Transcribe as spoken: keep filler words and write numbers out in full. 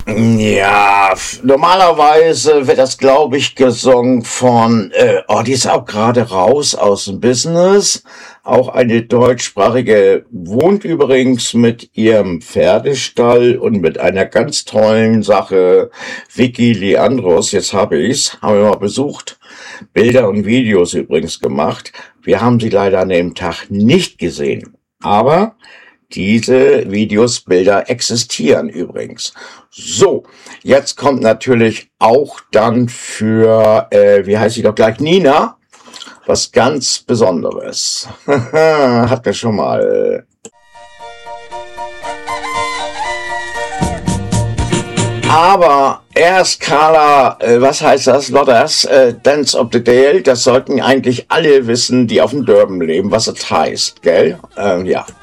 Ja, f- normalerweise wird das, glaube ich, gesungen von, äh, oh, die ist auch gerade raus aus dem Business. Auch eine deutschsprachige, wohnt übrigens mit ihrem Pferdestall und mit einer ganz tollen Sache, Vicky Leandros, jetzt habe ich's, haben wir mal besucht, Bilder und Videos übrigens gemacht. Wir haben sie leider an dem Tag nicht gesehen. Aber diese Videos, Bilder existieren übrigens. So, jetzt kommt natürlich auch dann für, äh, wie heißt sie doch gleich, Nina, was ganz Besonderes. Hat wir schon mal. Aber erst Carla, äh, was heißt das, Lotters, äh, Dance of the Dale, das sollten eigentlich alle wissen, die auf dem Dörben leben, was es heißt, gell? Ähm, ja.